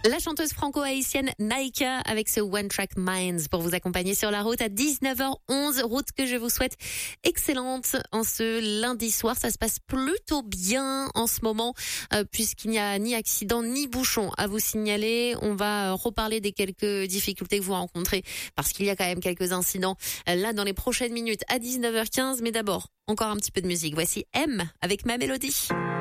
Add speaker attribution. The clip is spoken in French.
Speaker 1: La chanteuse franco-haïtienne Naïka avec ce One Track Minds pour vous accompagner sur la route à 19h11. Route que je vous souhaite excellente en ce lundi soir. Ça se passe plutôt bien en ce moment puisqu'il n'y a ni accident ni bouchon à vous signaler. On va reparler des quelques difficultés que vous rencontrez parce qu'il y a quand même quelques incidents là dans les prochaines minutes à 19h15. Mais d'abord, encore un petit peu de musique. Voici M avec Ma Mélodie.